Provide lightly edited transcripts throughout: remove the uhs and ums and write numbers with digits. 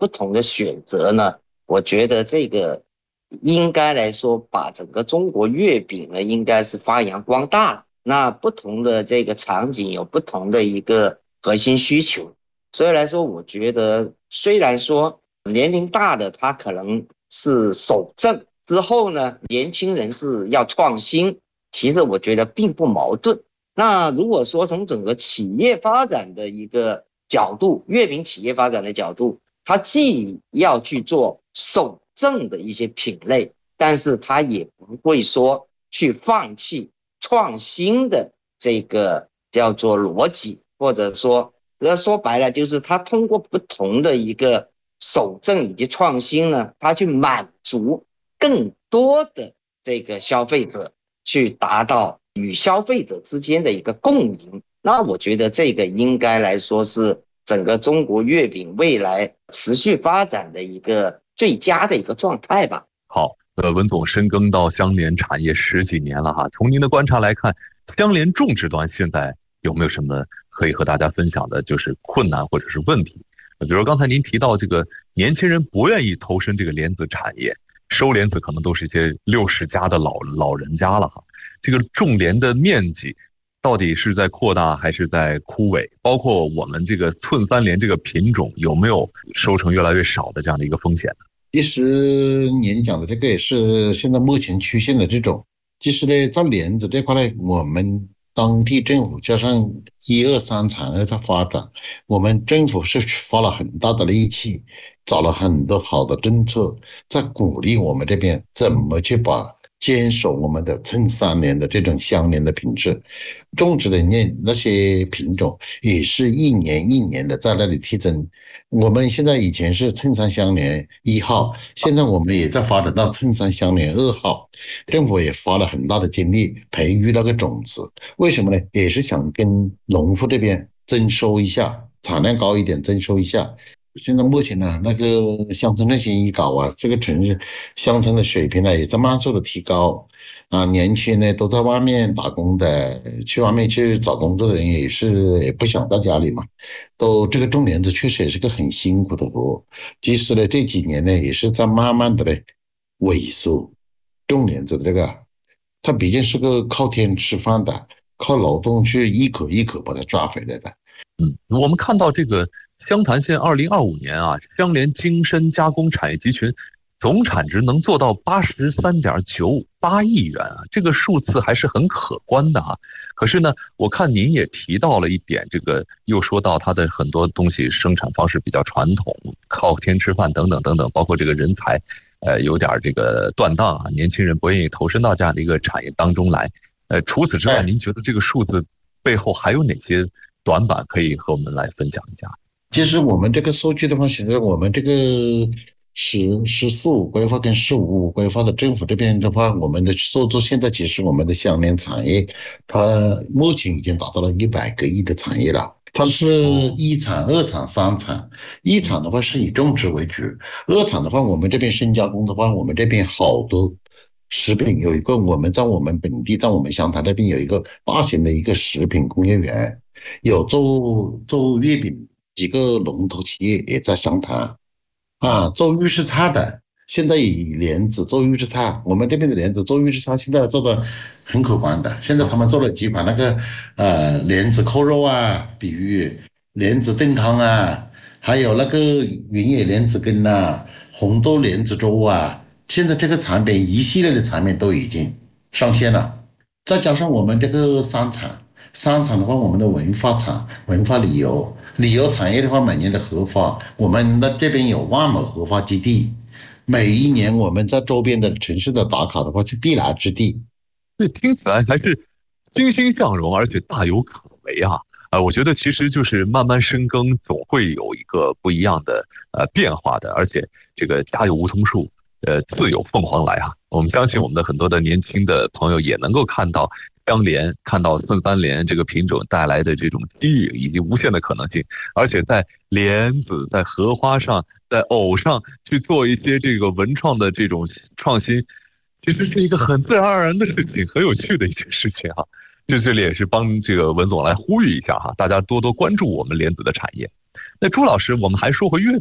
不同的选择呢，我觉得这个应该来说把整个中国月饼呢应该是发扬光大。那不同的这个场景有不同的一个核心需求，所以来说我觉得虽然说年龄大的他可能是守正之后呢，年轻人是要创新，其实我觉得并不矛盾。那如果说从整个企业发展的一个角度，月饼企业发展的角度，它既要去做守正的一些品类，但是它也不会说去放弃创新的这个叫做逻辑，或者说说白了就是它通过不同的一个守正以及创新呢，它去满足更多的这个消费者，去达到与消费者之间的一个共赢。那我觉得这个应该来说是整个中国月饼未来持续发展的一个最佳的一个状态吧。 好，文总深耕到香莲产业10几年了哈，从您的观察来看，香莲种植端现在有没有什么可以和大家分享的，就是困难或者是问题？比如刚才您提到这个年轻人不愿意投身这个莲子产业，收莲子可能都是一些60加的老人家了哈。这个种莲的面积到底是在扩大还是在枯萎？包括我们这个寸三莲这个品种有没有收成越来越少的这样的一个风险呢？ 其实您讲的这个也是现在目前出现的这种。其实呢，在莲子这块呢，我们当地政府加上1、2、3产业在发展，我们政府是花了很大的力气，找了很多好的政策，在鼓励我们这边怎么去坚守我们的寸三莲的这种香莲的品质，种植的那些品种也是一年一年的在那里提升。我们现在以前是寸三香莲1号，现在我们也在发展到寸三香莲2号，政府也花了很大的精力培育那个种子。为什么呢？也是想跟农户这边增收一下，产量高一点，增收一下。现在目前呢，那个乡村振兴一搞啊，这个城市乡村的水平呢也在慢速的提高啊，年轻人呢都在外面打工的，去外面去找工作的人也不想在家里嘛，这个种莲子确实也是个很辛苦的活。其实呢这几年呢也是在慢慢的萎缩，种莲子的这个它毕竟是个靠天吃饭的，靠劳动去一口一口把它抓回来的。 我们看到这个湘潭县2025年啊，香莲精深加工产业集群总产值能做到83.98亿元啊，这个数字还是很可观的啊。可是呢，我看您也提到了一点，这个又说到它的很多东西生产方式比较传统，靠天吃饭等等等等，包括这个人才，有点这个断档啊，年轻人不愿意投身到这样的一个产业当中来。除此之外，您觉得这个数字背后还有哪些短板可以和我们来分享一下？ 其实我们这个数据的话，其实我们这个“十四五”规划跟“15+5”规划的政府这边的话，我们的数字现在其实我们的香莲产业，它目前已经达到了100个亿的产业了。它是1产、2产、3产。1产的话是以种植为主，2产的话我们这边深加工的话，我们这边好多食品有一个，我们在我们本地，在我们湘潭那边有一个大型的一个食品工业园，有做月饼几个龙头企业也在湘潭啊，做预制菜的，现在以莲子做预制菜，我们这边的莲子做预制菜现在做的很可观的。现在他们做了几款那个莲子扣肉啊，比如莲子炖汤啊，还有那个原野莲子羹啊，红豆莲子粥啊，现在这个产品一系列的产品都已经上线了。再加上我们这个3产的话，我们的文化旅游产业的话，每年的荷花，我们的这边有万亩荷花基地，每一年我们在周边的城市的打卡的话是必来之地。 这听起来还是欣欣向荣，而且大有可为啊！我觉得其实就是慢慢深耕，总会有一个不一样的变化的，而且这个家有梧桐树，自有凤凰来啊！我们相信我们的很多的年轻的朋友也能够看到香莲，看到寸三莲这个品种带来的这种机遇以及无限的可能性，而且在莲子、在荷花上、在藕上去做一些这个文创的这种创新，其实是一个很自然而然的事情，很有趣的一件事情啊。这里也是帮这个文总来呼吁一下哈，大家多多关注我们莲子的产业。那朱老师，我们还说回月饼，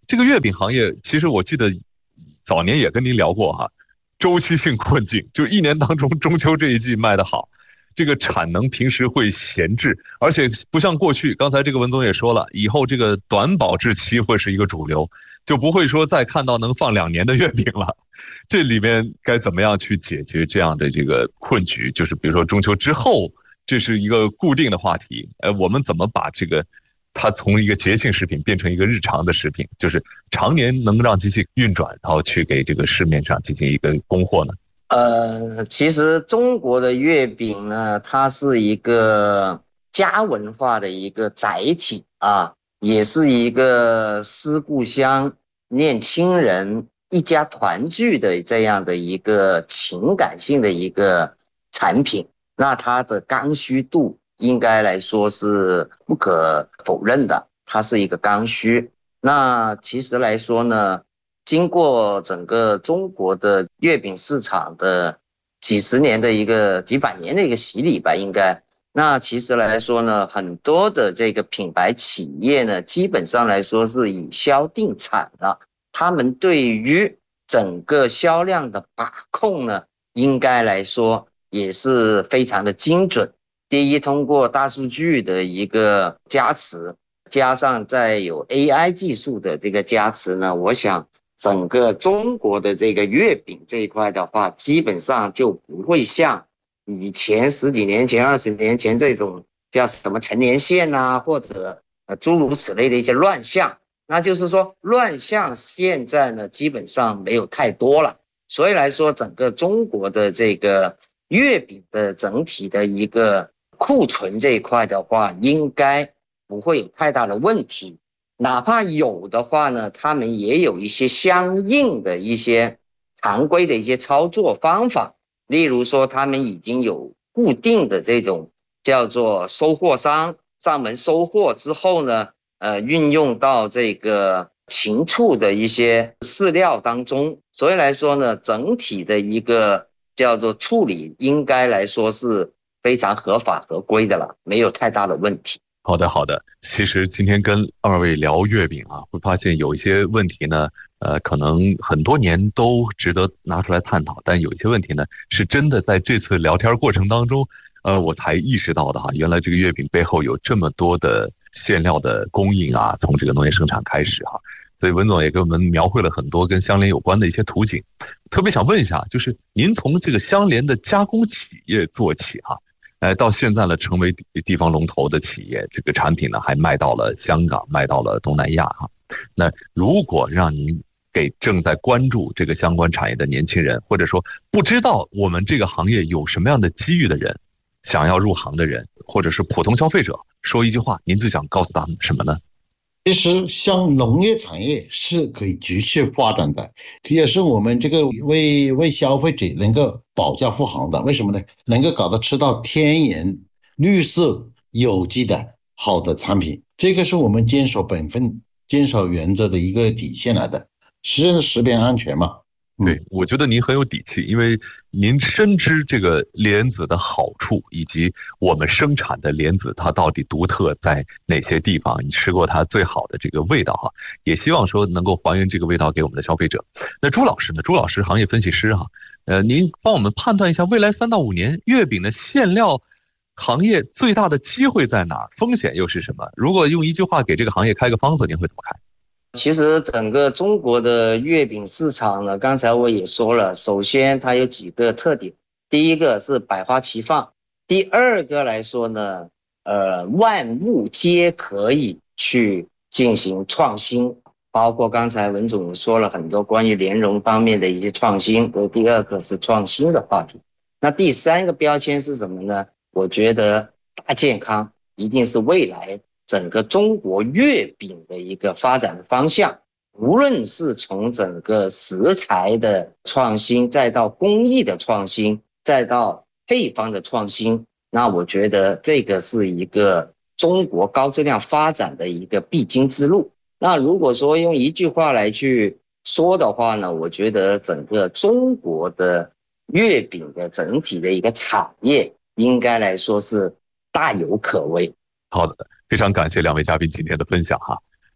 这个月饼行业，其实我记得早年也跟您聊过哈，周期性困境，就是一年当中中秋这一季卖得好，这个产能平时会闲置，而且不像过去，刚才这个文总也说了，以后这个短保质期会是一个主流，就不会说再看到能放2年的月饼了。这里面该怎么样去解决这样的这个困局？就是比如说中秋之后，这是一个固定的话题，我们怎么把这个它从一个节庆食品变成一个日常的食品，就是常年能让机器运转，然后去给这个市面上进行一个供货呢？ 其实中国的月饼呢，它是一个家文化的一个载体啊，也是一个思故乡、念亲人、一家团聚的这样的一个情感性的一个产品。那它的刚需度应该来说是不可否认的，它是一个刚需。那其实来说呢，经过整个中国的月饼市场的几十年的几百年的一个洗礼吧，应该。那其实来说呢，很多的这个品牌企业呢，基本上来说是以销定产了。他们对于整个销量的把控呢，应该来说也是非常的精准。第一，通过大数据的一个加持，加上再有 AI 技术的这个加持呢，我想整个中国的这个月饼这一块的话，基本上就不会像以前10几年前、20年前这种叫什么陈年线啊，或者诸如此类的一些乱象。那就是说，乱象现在呢，基本上没有太多了。所以来说，整个中国的这个月饼的整体的一个库存这一块的话，应该不会有太大的问题。哪怕有的话呢，他们也有一些相应的一些常规的一些操作方法，例如说他们已经有固定的这种叫做收货商上门收货之后呢，运用到这个禽畜的一些饲料当中，所以来说呢，整体的一个叫做处理应该来说是非常合法合规的了，没有太大的问题。 好的，好的。其实今天跟2位聊月饼啊，会发现有一些问题呢，可能很多年都值得拿出来探讨，但有一些问题呢，是真的在这次聊天过程当中，我才意识到的哈，原来这个月饼背后有这么多的馅料的供应啊，从这个农业生产开始哈。所以文总也给我们描绘了很多跟相连有关的一些图景。特别想问一下，就是您从这个相连的加工企业做起哈，到现在呢，成为地方龙头的企业，这个产品呢还卖到了香港，卖到了东南亚哈。那如果让您给正在关注这个相关产业的年轻人，或者说不知道我们这个行业有什么样的机遇的人，想要入行的人，或者是普通消费者，说一句话，您最想告诉他们什么呢？ 其实像农业产业是可以继续发展的，也是我们这个为消费者能够保驾护航的。为什么呢？能够搞到吃到天然、绿色、有机的好的产品，这个是我们坚守本分、坚守原则的一个底线来的，是食品安全嘛。 对，我觉得您很有底气，因为您深知这个莲子的好处，以及我们生产的莲子它到底独特在哪些地方，你吃过它最好的这个味道哈，也希望说能够还原这个味道给我们的消费者。那朱老师呢？朱老师行业分析师哈，您帮我们判断一下未来3到5年月饼的馅料行业最大的机会在哪儿，风险又是什么？如果用一句话给这个行业开个方子，您会怎么开？ 其实整个中国的月饼市场呢，刚才我也说了，首先它有几个特点，第一个是百花齐放，第二个来说呢，万物皆可以去进行创新，包括刚才文总也说了很多关于莲蓉方面的一些创新，第二个是创新的话题。那第三个标签是什么呢？我觉得大健康一定是未来整个中国月饼的一个发展的方向，无论是从整个食材的创新，再到工艺的创新，再到配方的创新，那我觉得这个是一个中国高质量发展的一个必经之路。那如果说用一句话来去说的话呢，我觉得整个中国的月饼的整体的一个产业应该来说是大有可为。 好的，非常感谢2位嘉宾今天的分享哈。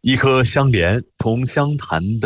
一颗相连，从湘潭的